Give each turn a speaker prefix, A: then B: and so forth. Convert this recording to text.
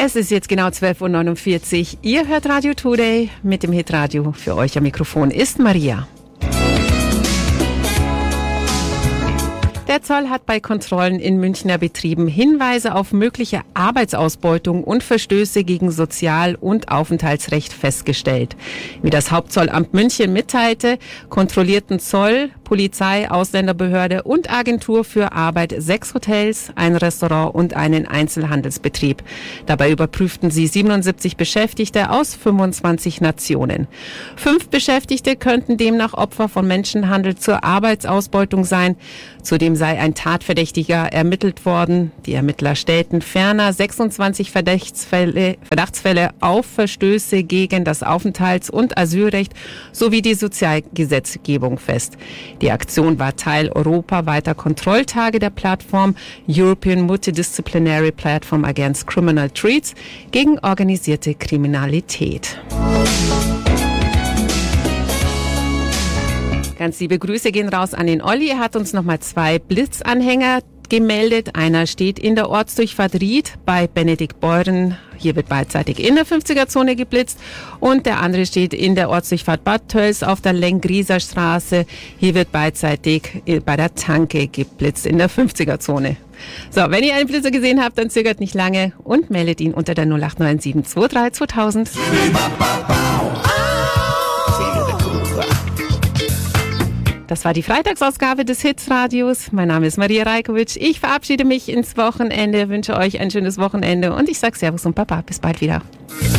A: Es ist jetzt genau 12.49 Uhr. Ihr hört Radio Today mit dem Hitradio. Für euch am Mikrofon ist Maria. Der Zoll hat bei Kontrollen in Münchner Betrieben Hinweise auf mögliche Arbeitsausbeutung und Verstöße gegen Sozial- und Aufenthaltsrecht festgestellt. Wie das Hauptzollamt München mitteilte, kontrollierten Zoll, Polizei, Ausländerbehörde und Agentur für Arbeit 6 Hotels, ein Restaurant und einen Einzelhandelsbetrieb. Dabei überprüften sie 77 Beschäftigte aus 25 Nationen. 5 Beschäftigte könnten demnach Opfer von Menschenhandel zur Arbeitsausbeutung sein. Zudem sei ein Tatverdächtiger ermittelt worden. Die Ermittler stellten ferner 26 Verdachtsfälle auf Verstöße gegen das Aufenthalts- und Asylrecht sowie die Sozialgesetzgebung fest. Die Aktion war Teil europaweiter Kontrolltage der Plattform European Multidisciplinary Platform Against Criminal Treats gegen organisierte Kriminalität. Ganz liebe Grüße gehen raus an den Olli. Er hat uns nochmal 2 Blitzanhänger gemeldet. Einer steht in der Ortsdurchfahrt Ried bei Benediktbeuren. Hier wird beidseitig in der 50er-Zone geblitzt. Und der andere steht in der Ortsdurchfahrt Bad Tölz auf der Lengrieser Straße. Hier wird beidseitig bei der Tanke geblitzt in der 50er-Zone. So, wenn ihr einen Blitzer gesehen habt, dann zögert nicht lange und meldet ihn unter der 0897 23 2000. Das war die Freitagsausgabe des Hitsradios. Mein Name ist Maria Rajkovic. Ich verabschiede mich ins Wochenende, wünsche euch ein schönes Wochenende und ich sage Servus und Baba. Bis bald wieder.